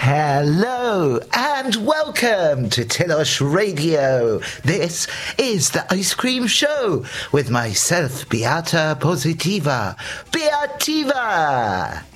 Hello and welcome to Tilosh Radio. This is the Ice Cream Show with myself, Beata Positiva. Beativa!